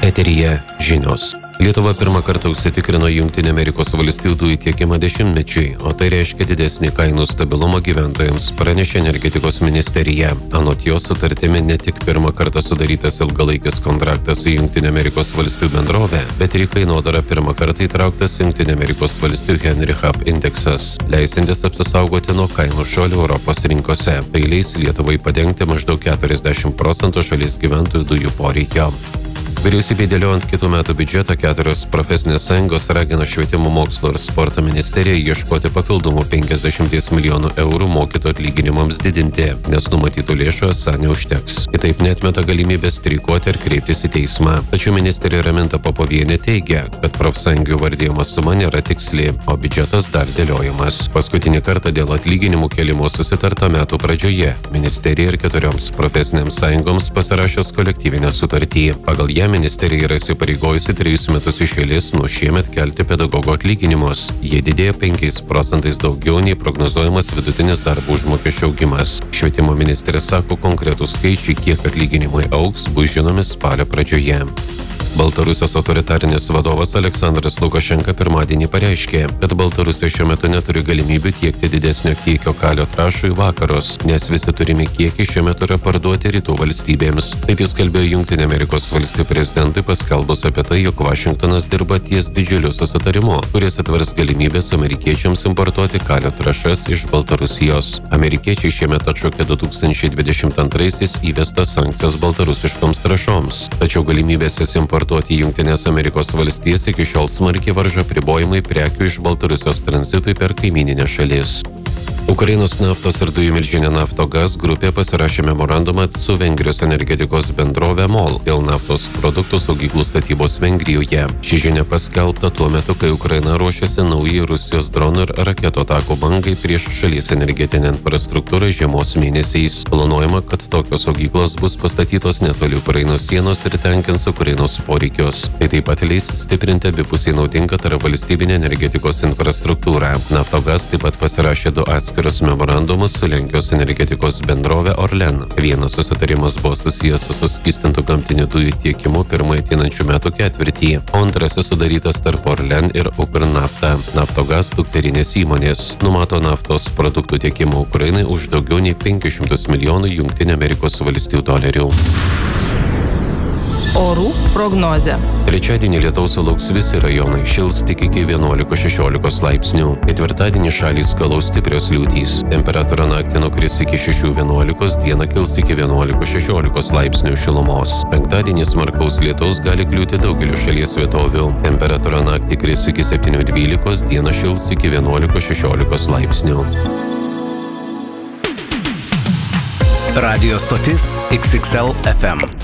Eteryje žinios. Lietuva pirmą kartą užsitikrino Jungtinių Amerikos valstijų dujų tiekimą 10-mečiui, o tai reiškia didesnį kainų stabilumą gyventojams, pranešė energetikos ministerija. Anot jos sutartimi ne tik pirmą kartą sudarytas ilgalaikis kontraktas su Jungtinių Amerikos valstijų bendrove, bet ir į kainodarą pirmą kartą įtrauktas Jungtinių Amerikos valstijų Henry Hub indeksas, leisintis apsisaugoti nuo kainų šuolių Europos rinkose. Tai leis Lietuvai padengti maždaug 40% šalies gyventojų dujų poreikio. Vyriausybė dėliojant kitų metų biudžetą 4 profesinės sąjungos ragina švietimo, mokslo ir sporto ministeriją ieškoti papildomų 50 milijonų eurų mokytojų atlyginimams didinti, nes numatytų lėšų esą neužteks. Kitaip neatmeta galimybę streikuoti ar kreiptis į teismą. Tačiau ministerija Raminta Popovienė teigia, kad profsąjungų vardijama suma nėra tiksli, o biudžetas dar dėliojamas. Paskutinį kartą dėl atlyginimų kėlimo susitarta metų pradžioje. Ministerija ir 4 profesinėms sąjungoms pasirašęs kolektyvinę sutartį. Pagal ją ministerija yra įsipareigojusi 3 metus iš eilės nuo šiemet kelti pedagogo atlyginimus. Jie didėja 5% daugiau nei prognozuojamas vidutinis darbo užmokesčio augimas. Švietimo ministerija sako, konkretų skaičiai, kiek atlyginimai augs, bus žinomi spalio pradžioje. Baltarusijos autoritarinis vadovas Aleksandras Lukašenka pirmadienį pareiškė, kad Baltarusija šiuo metu neturi galimybių tiekti didesnio kiekio kalio trąšų į vakarus, nes visi turimi kiekiai šiuo metu yra parduoti rytų valstybėms. Taip jis kalbėjo Jungtinių Amerikos valstijų prezidentui paskelbus apie tai, jog Vašingtonas dirba ties didžiuliu susitarimu, kuris atvers galimybės amerikiečiams importuoti kalio trąšas iš Baltarusijos. Amerikiečiai šiemet atšaukė 2022 įvestas sankcijas baltarusiškoms trąšoms, tačiau galimybės jas importuoti į Jungtinės Amerikos valstijas iki šiol smarkiai varžo apribojimai prekių iš Baltarusijos tranzitui per kaimyninę šalis. Ukrainos naftos ir dujų milžinė Naftogaz grupė pasirašė memorandumą su Vengrijos energetikos bendrove MOL dėl naftos produktų saugyklų statybos Vengrijoje. Ši žinia paskelbta tuo metu, kai Ukraina ruošiasi naujai Rusijos dronų ir raketų atakų bangai prieš šalies energetinę infrastruktūrą žiemos mėnesiais. Planuojama, kad tokios saugyklos bus pastatytos netoli Ukrainos sienos ir tenkins Ukrainos poreikius. Tai taip pat leis stiprinti abipusiai naudingą tarpvalstybinę energetikos infrastruktūrą. Naftogaz taip pat pasirašė 2 atskirus memorandumus su Lenkijos energetikos bendrove Orlen. Vienas susitarimas buvo susijęs su suskystintų gamtinių dujų tiekimu pirmąjį ateinančių metų ketvirtį, o antrasis sudarytas tarp Orlen ir Ukernafta. Naftogaz dukterinės įmonės numato naftos produktų tiekimo Ukrainai už daugiau nei 500 milijonų Jungtinių Amerikos valstijų dolerių. Orų prognozė. Trečiadienį lietaus sulauks visi rajonai, šils tik iki 11-16 laipsnių. Ketvirtadienį šalį skalaus stiprios liūtys. Temperatūra naktį nukris iki 6-11, dieną kils iki 11-16 laipsnių šilumos. Penktadienį smarkaus lietaus gali kliūti daugeliu šalies vietovių. Temperatūra naktį kris iki 7-12, dieną šils iki 11-16 laipsnių. Radio stotis XXL FM.